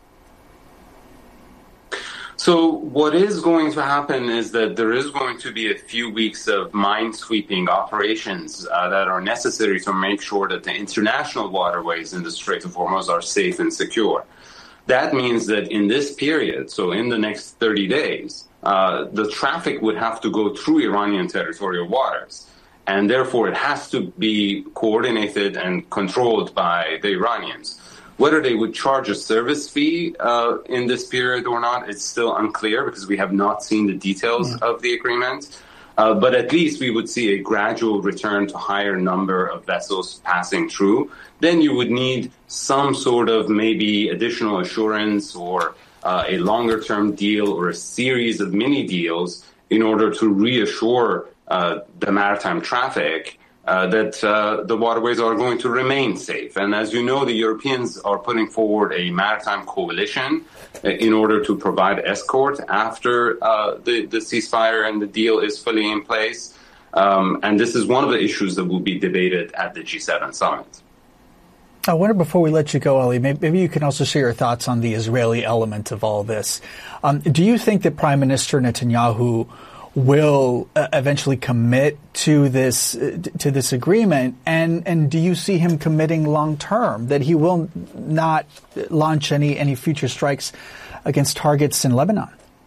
So what is going to happen is that there is going to be a few weeks of mine-sweeping operations uh, that are necessary to make sure that the international waterways in the Strait of Hormuz are safe and secure. That means that in this period, so in the next thirty days, uh, the traffic would have to go through Iranian territorial waters. And therefore, it has to be coordinated and controlled by the Iranians. Whether they would charge a service fee uh, in this period or not, it's still unclear because we have not seen the details yeah. of the agreement. Uh, but at least we would see a gradual return to higher number of vessels passing through. Then you would need some sort of maybe additional assurance or uh, a longer-term deal or a series of mini deals in order to reassure uh, the maritime traffic Uh, that uh, the waterways are going to remain safe. And as you know, the Europeans are putting forward a maritime coalition in order to provide escort after uh, the, the ceasefire and the deal is fully in place. Um, and this is one of the issues that will be debated at the G seven summit.
I wonder, before we let you go, Ali, maybe you can also share your thoughts on the Israeli element of all this. Um, do you think that Prime Minister Netanyahu will uh, eventually commit to this uh, to this agreement, and and do you see him committing long term that he will not launch any any future strikes against targets in Lebanon?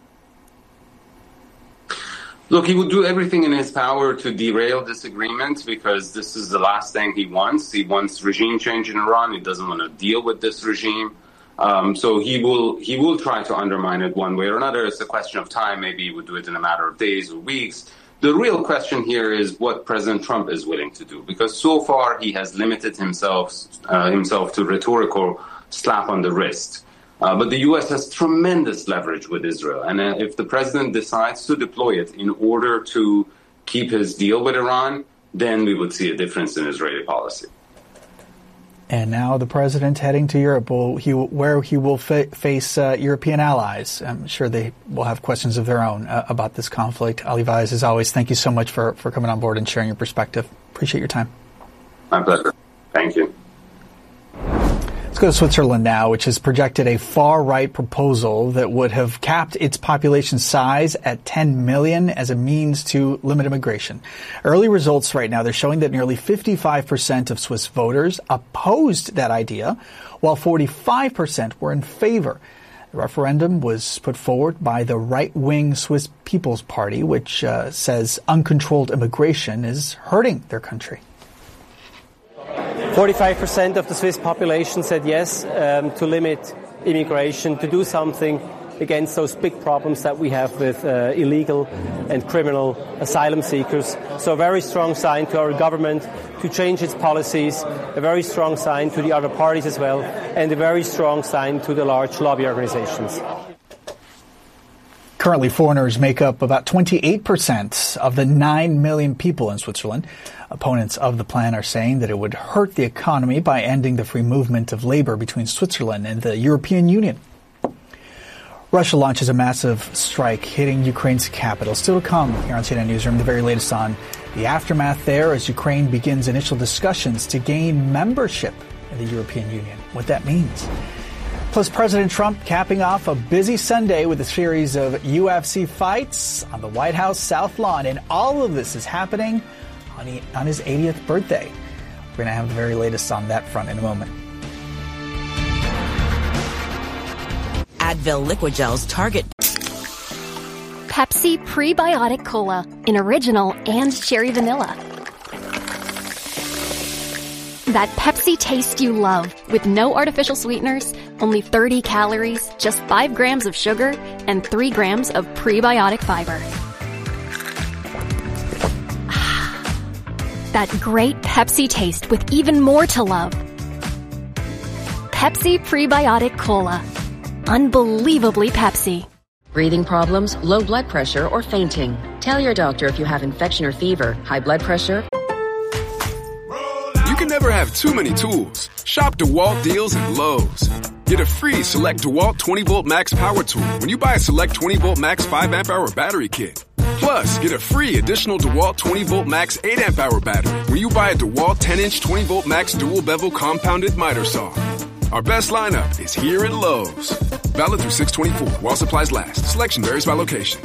Look, he will do everything in his power to derail this agreement because this is the last thing he wants. He wants regime change in Iran. He doesn't want to deal with this regime. Um, so he will he will try to undermine it one way or another. It's a question of time. Maybe he would do it in a matter of days or weeks. The real question here is what President Trump is willing to do, because so far he has limited himself uh, himself to rhetorical slap on the wrist. Uh, but the U S has tremendous leverage with Israel, and uh, if the president decides to deploy it in order to keep his deal with Iran, then we would see a difference in Israeli policy.
And now the president heading to Europe, will he, where he will fa- face uh, European allies. I'm sure they will have questions of their own uh, about this conflict. Ali Vaez, as always, thank you so much for, for coming on board and sharing your perspective. Appreciate your time.
My pleasure. Thank you.
Let's go to Switzerland now, which has projected a far-right proposal that would have capped its population size at ten million as a means to limit immigration. Early results right now, they're showing that nearly fifty-five percent of Swiss voters opposed that idea, while forty-five percent were in favor. The referendum was put forward by the right-wing Swiss People's Party, which uh, says uncontrolled immigration is hurting their country.
forty-five percent of the Swiss population said yes um, to limit immigration, to do something against those big problems that we have with uh, illegal and criminal asylum seekers. So a very strong sign to our government to change its policies, a very strong sign to the other parties as well, and a very strong sign to the large lobby organizations.
Currently, foreigners make up about twenty-eight percent of the nine million people in Switzerland. Opponents of the plan are saying that it would hurt the economy by ending the free movement of labor between Switzerland and the European Union. Russia launches a massive strike hitting Ukraine's capital. Still to come here on C N N Newsroom, the very latest on the aftermath there as Ukraine begins initial discussions to gain membership in the European Union. What that means. Plus, President Trump capping off a busy Sunday with a series of U F C fights on the White House South Lawn. And all of this is happening on, he, on his eightieth birthday. We're going to have the very latest on that front in a moment.
Advil Liquid Gel's target.
Pepsi Prebiotic Cola in original and cherry vanilla. That Pepsi taste you love with no artificial sweeteners, only thirty calories, just five grams of sugar, and three grams of prebiotic fiber. That great Pepsi taste with even more to love. Pepsi Prebiotic Cola. Unbelievably Pepsi.
Breathing problems, low blood pressure, or fainting. Tell your doctor if you have infection or fever, high blood pressure.
Never have too many tools. Shop DeWalt deals at Lowe's. Get a free Select DeWalt twenty volt Max Power Tool when you buy a Select twenty volt Max five amp hour battery kit. Plus, get a free additional DeWalt twenty volt Max eight amp hour battery when you buy a DeWalt ten inch twenty volt Max dual bevel compounded miter saw. Our best lineup is here at Lowe's. Valid through six twenty-four while supplies last. Selection varies by location.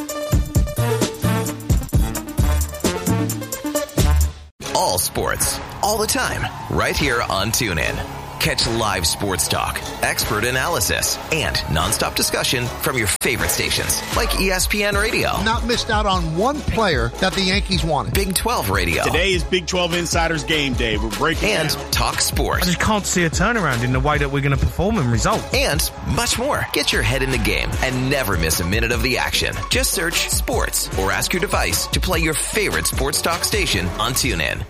All sports, all the time, right here on TuneIn. Catch live sports talk, expert analysis, and nonstop discussion from your favorite stations, like E S P N Radio.
Not missed out on one player that the Yankees wanted.
Big twelve Radio.
Today is Big twelve Insiders Game Day. We're breaking
And
down.
Talk Sports.
I just can't see a turnaround in the way that we're going to perform and result.
And much more. Get your head in the game and never miss a minute of the action. Just search Sports or ask your device to play your favorite sports talk station on TuneIn.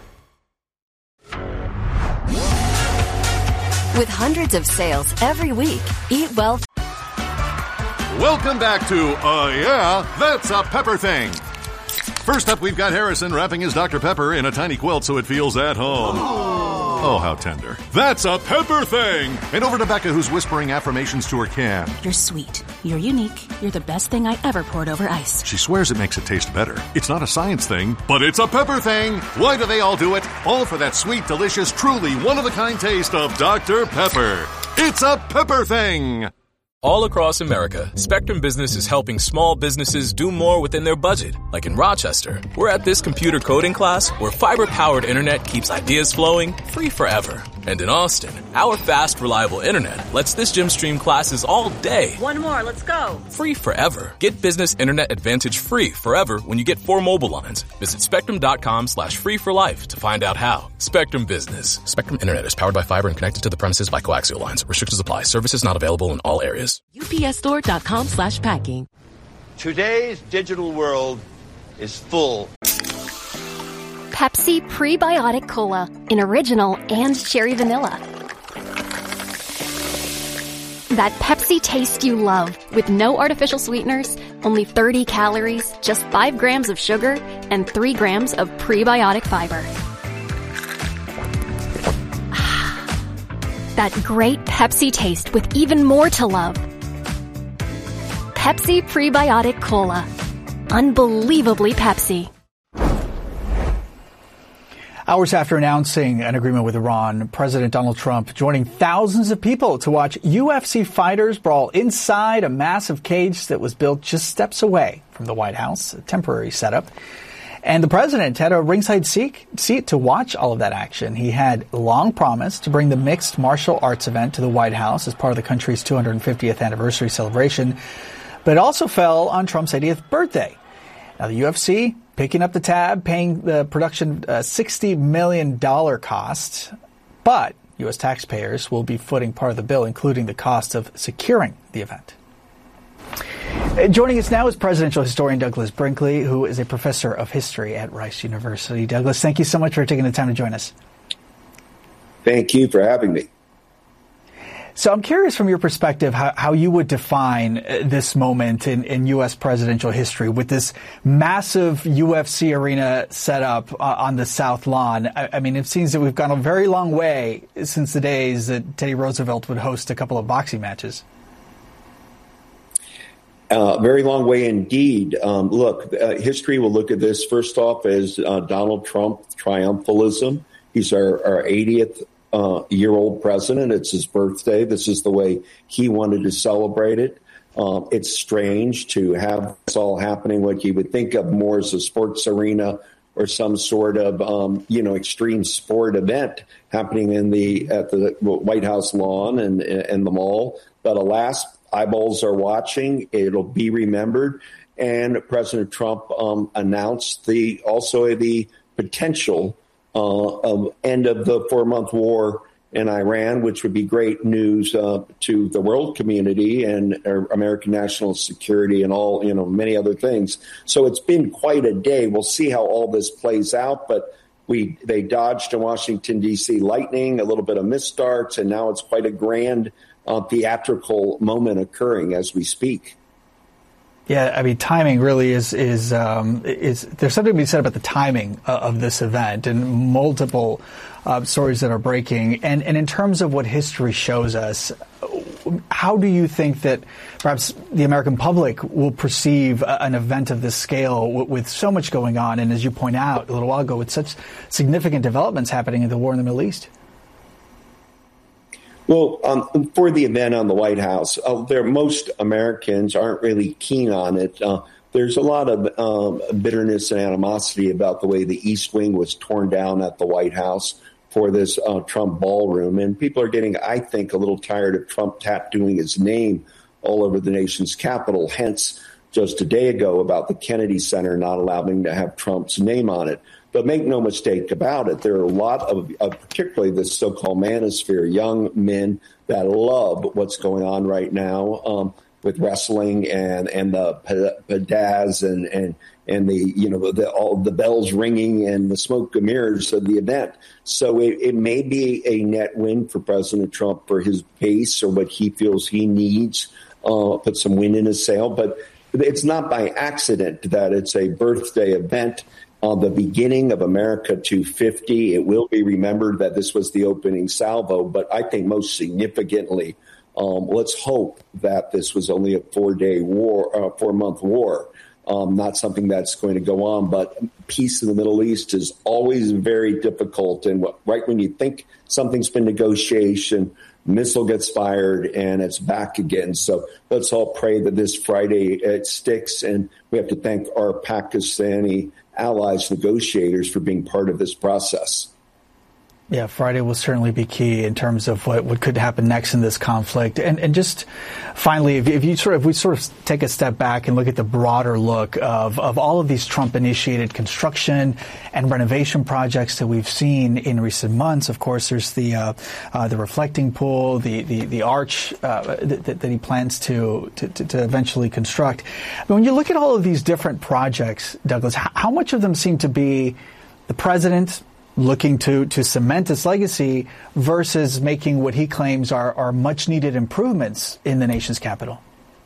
With hundreds of sales every week, Eat Well.
Welcome back to Uh Yeah, That's a Pepper Thing. First up, we've got Harrison wrapping his Doctor Pepper in a tiny quilt so it feels at home. Oh, how tender. That's a Pepper Thing. And over to Becca, who's whispering affirmations to her can.
You're sweet. You're unique. You're the best thing I ever poured over ice.
She swears it makes it taste better. It's not a science thing, but it's a pepper thing. Why do they all do it? All for that sweet, delicious, truly one-of-a-kind taste of Doctor Pepper. It's a Pepper Thing.
All across America, Spectrum Business is helping small businesses do more within their budget. Like in Rochester, we're at this computer coding class where fiber-powered internet keeps ideas flowing free forever. And in Austin, our fast, reliable internet lets this gym stream classes all day.
One more, let's go.
Free forever. Get Business Internet Advantage free forever when you get four mobile lines. Visit spectrum.com slash free for life to find out how. Spectrum Business. Spectrum Internet is powered by fiber and connected to the premises by coaxial lines. Restrictions apply. Services not available in all areas.
U P S store dot com slash packing.
Today's digital world is full.
Pepsi Prebiotic Cola in original and cherry vanilla. That Pepsi taste you love with no artificial sweeteners, only thirty calories, just five grams of sugar, and three grams of prebiotic fiber. That great Pepsi taste with even more to love. Pepsi Prebiotic Cola. Unbelievably Pepsi.
Hours after announcing an agreement with Iran, President Donald Trump joining thousands of people to watch U F C fighters brawl inside a massive cage that was built just steps away from the White House, a temporary setup. And the president had a ringside seat, seat to watch all of that action. He had long promised to bring the mixed martial arts event to the White House as part of the country's two hundred fiftieth anniversary celebration, but it also fell on Trump's eightieth birthday. Now, the U F C picking up the tab, paying the production uh, sixty million dollars cost, but U S taxpayers will be footing part of the bill, including the cost of securing the event. Uh, joining us now is presidential historian Douglas Brinkley, who is a professor of history at Rice University. Douglas, thank you so much for taking the time to join us.
Thank you for having me.
So I'm curious from your perspective how, how you would define this moment in, in U S presidential history with this massive U F C arena set up uh, on the South Lawn. I, I mean, it seems that we've gone a very long way since the days that Teddy Roosevelt would host a couple of boxing matches.
Uh, very long way indeed. Um, look, uh, history will look at this first off as uh, Donald Trump triumphalism. He's our, our eightieth Uh, year old president. It's his birthday. This is the way he wanted to celebrate it. Um, it's strange to have this all happening what you would think of more as a sports arena or some sort of um, you know extreme sport event happening in the at the White House lawn and and the mall. But alas, eyeballs are watching. It'll be remembered. And President Trump um, announced the also the potential Uh, of end of the four-month war in Iran, which would be great news uh, to the world community and uh, American national security and all, you know, many other things. So it's been quite a day. We'll see how all this plays out, but we they dodged a Washington, D C lightning, a little bit of misstarts, and now it's quite a grand uh, theatrical moment occurring as we speak.
Yeah, I mean, timing really is, is, um, is, there's something to be said about the timing uh, of this event and multiple uh, stories that are breaking. And, and in terms of what history shows us, how do you think that perhaps the American public will perceive a, an event of this scale w- with so much going on? And as you point out a little while ago, with such significant developments happening in the war in the Middle East?
Well, um, for the event on the White House, uh, there most Americans aren't really keen on it. Uh, there's a lot of um, bitterness and animosity about the way the East Wing was torn down at the White House for this uh, Trump ballroom. And people are getting, I think, a little tired of Trump tattooing his name all over the nation's capital. Hence, just a day ago about the Kennedy Center not allowing to have Trump's name on it. But make no mistake about it, there are a lot of, of particularly the so-called manosphere, young men that love what's going on right now um, with wrestling and and the pizzazz and and and the you know the all the bells ringing and the smoke and mirrors of the event. So it, it may be a net win for President Trump for his base or what he feels he needs, uh, put some wind in his sail. But it's not by accident that it's a birthday event. On the beginning of America two fifty, it will be remembered that this was the opening salvo, but I think most significantly, um, let's hope that this was only a four-day war, uh, four-month war, um, not something that's going to go on. But peace in the Middle East is always very difficult, and what, right when you think something's been negotiation, missile gets fired and it's back again. So let's all pray that this Friday it sticks, and we have to thank our Pakistani allies, negotiators, for being part of this process.
Yeah, Friday will certainly be key in terms of what, what could happen next in this conflict. And and just finally, if, if you sort of if we sort of take a step back and look at the broader look of, of all of these Trump-initiated construction and renovation projects that we've seen in recent months, of course, there's the uh, uh, the reflecting pool, the the the arch uh, that, that he plans to, to to eventually construct. But when you look at all of these different projects, Douglas, how, how much of them seem to be the president looking to, to cement his legacy versus making what he claims are, are much-needed improvements in the nation's capital?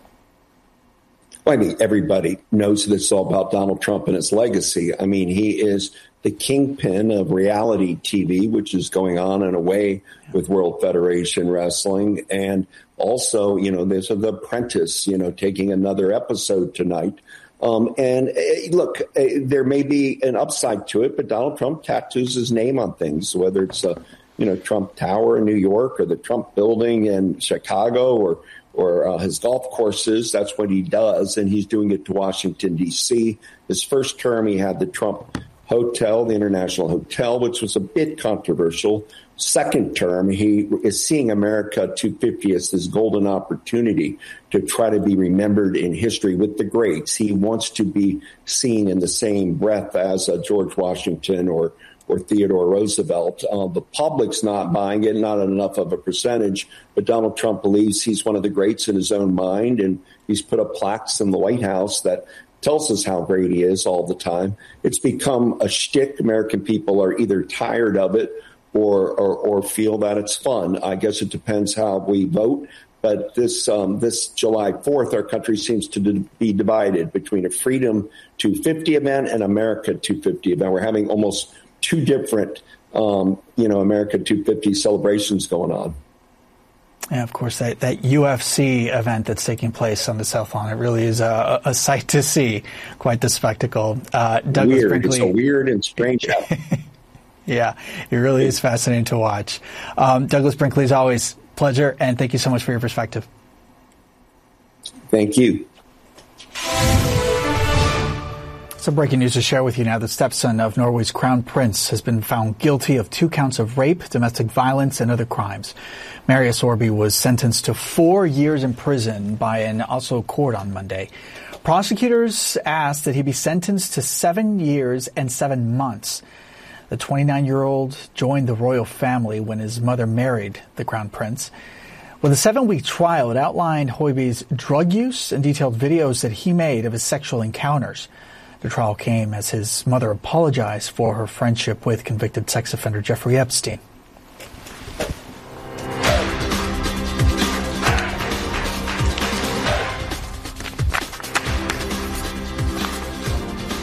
Well, I mean, everybody knows that it's all about Donald Trump and his legacy. I mean, he is the kingpin of reality T V, which is going on in a way with World Federation Wrestling. And also, you know, there's The Apprentice, you know, taking another episode tonight. Um, and uh, look, uh, there may be an upside to it, but Donald Trump tattoos his name on things, whether it's a, you know, Trump Tower in New York or the Trump Building in Chicago or or uh, his golf courses. That's what he does, and he's doing it to Washington, D C. His first term, he had the Trump Hotel, the International Hotel, which was a bit controversial. Second term, he is seeing America two fifty as this golden opportunity to try to be remembered in history with the greats. He wants to be seen in the same breath as uh, George Washington or or Theodore Roosevelt. Uh, the public's not buying it, not enough of a percentage, but Donald Trump believes he's one of the greats in his own mind, and he's put up plaques in the White House that tells us how great he is all the time. It's become a shtick. American people are either tired of it or, or, or feel that it's fun. I guess it depends how we vote. But this um, this July fourth, our country seems to be divided between a Freedom two fifty event and America two fifty event. We're having almost two different, um, you know, America two fifty celebrations going on.
And of course, that, that U F C event that's taking place on the South Lawn, it really is a, a sight to see. Quite the spectacle. Uh, Douglas
weird.
Brinkley.
It's a weird and strange
Yeah, it really is fascinating to watch. Um, Douglas Brinkley, as always, pleasure, and thank you so much for your perspective.
Thank you.
Some breaking news to share with you now. The stepson of Norway's crown prince has been found guilty of two counts of rape, domestic violence, and other crimes. Marius Orby was sentenced to four years in prison by an Oslo court on Monday. Prosecutors asked that he be sentenced to seven years and seven months. The twenty-nine-year-old joined the royal family when his mother married the crown prince. With a seven-week trial, it outlined Høiby's drug use and detailed videos that he made of his sexual encounters. The trial came as his mother apologized for her friendship with convicted sex offender Jeffrey Epstein.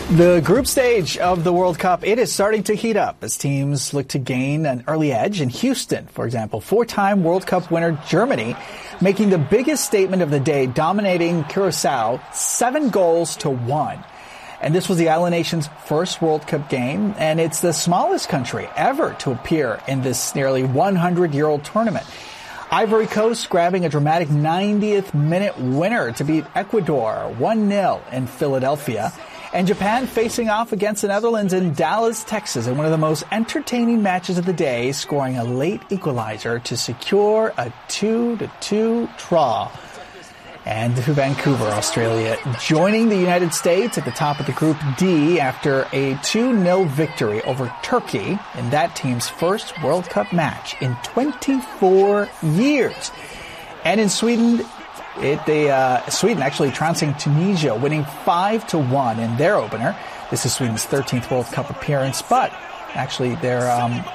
The group stage of the World Cup, it is starting to heat up as teams look to gain an early edge. In Houston, for example, four-time World Cup winner Germany making the biggest statement of the day, dominating Curacao seven goals to one. And this was the island nation's first World Cup game, and it's the smallest country ever to appear in this nearly one hundred year old tournament. Ivory Coast grabbing a dramatic ninetieth minute winner to beat Ecuador one nil in Philadelphia. And Japan facing off against the Netherlands in Dallas, Texas, in one of the most entertaining matches of the day, scoring a late equalizer to secure a two to two draw. And Vancouver, Australia, joining the United States at the top of the Group D after a two nil victory over Turkey in that team's first World Cup match in twenty-four years. And in Sweden, It, they, uh, Sweden actually trouncing Tunisia, winning five to one in their opener. This is Sweden's thirteenth World Cup appearance, but actually their um,